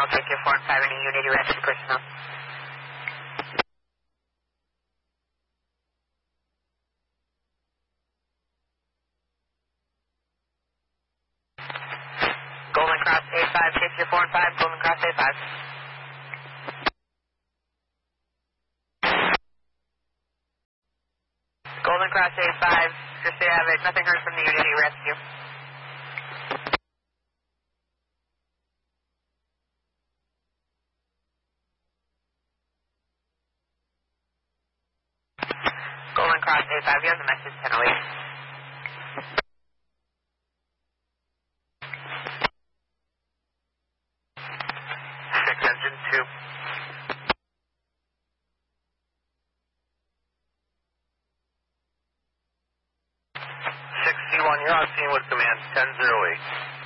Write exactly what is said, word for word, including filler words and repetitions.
I'll take your four and five, any Unity rescue personnel. Golden Cross A five, take your four and five, Golden Cross A five. Golden Cross A five, just so you have it, nothing heard from the Unity rescue. Golden Cross A five, you have the message ten oh eight. Six engine two. six C one, you're on scene with command ten oh eight.